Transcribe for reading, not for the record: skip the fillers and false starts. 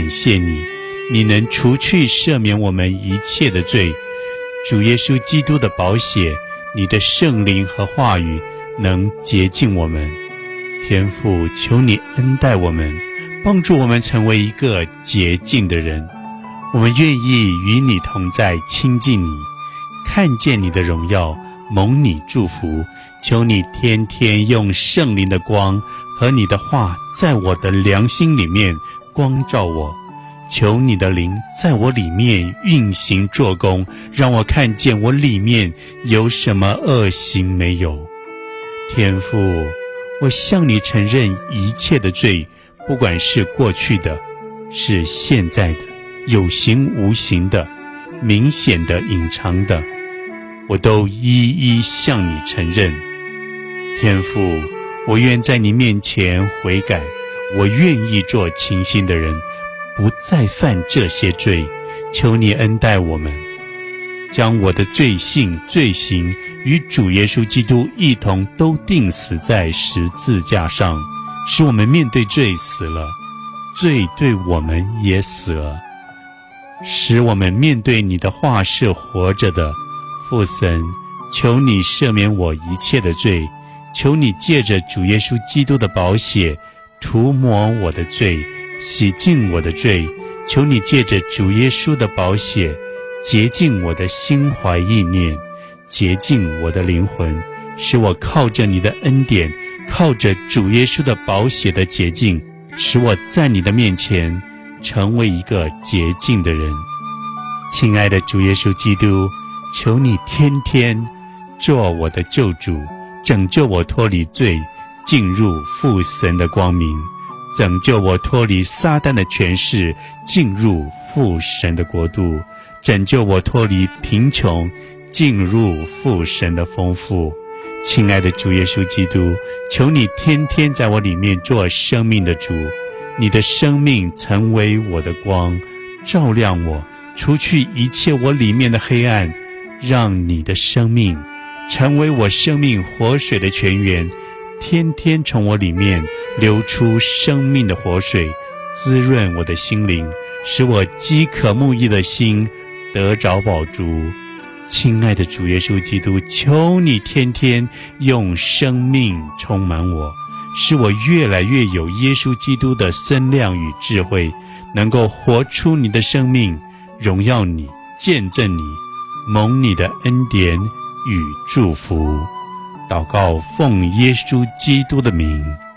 谢你，你能除去赦免我们一切的罪。主耶稣基督的宝血，你的圣灵和话语能洁净我们。天父，求你恩待我们，帮助我们成为一个洁净的人。我们愿意与你同在，亲近你，看见你的荣耀，蒙你祝福。求你天天用圣灵的光和你的话在我的良心里面光照我。求你的灵在我里面运行做工，让我看见我里面有什么恶行没有。天父，我向你承认一切的罪，不管是过去的，是现在的，有形无形的，明显的隐藏的，我都一一向你承认。天父，我愿在你面前悔改，我愿意做清心的人，不再犯这些罪。求你恩待我们，将我的罪性罪行与主耶稣基督一同都钉死在十字架上，使我们面对罪死了，罪对我们也死了，使我们面对你的话是活着的。父神，求你赦免我一切的罪，求你借着主耶稣基督的宝血涂抹我的罪，洗净我的罪。求你借着主耶稣的宝血洁净我的心怀意念，洁净我的灵魂，使我靠着你的恩典，靠着主耶稣的宝血的洁净，使我在你的面前成为一个洁净的人。亲爱的主耶稣基督，求你天天做我的救主，拯救我脱离罪，进入父神的光明，拯救我脱离撒旦的权势，进入父神的国度，拯救我脱离贫穷，进入父神的丰富。亲爱的主耶稣基督，求你天天在我里面做生命的主，你的生命成为我的光，照亮我，除去一切我里面的黑暗，让你的生命成为我生命活水的泉源，天天从我里面流出生命的活水，滋润我的心灵，使我饥渴慕义的心得着饱足。亲爱的主耶稣基督，求你天天用生命充满我，使我越来越有耶稣基督的身量与智慧，能够活出你的生命，荣耀你，见证你，蒙你的恩典与祝福。祷告奉耶稣基督的名，